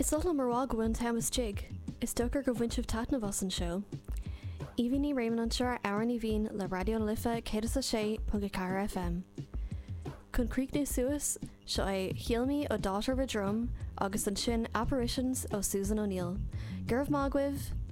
Is all marrá gohain Thomas Jig, is stoker go bhaintimh tatna bhas an seo. Íhí ní réimean an seoir áran í bhín le radio an lifa 106.4 FM. Chun críochnú suas, seo é Hialmí ó Daughter of a Drum agus an sin Apparitions ó Susan O'Neill. Gurb mágwibh,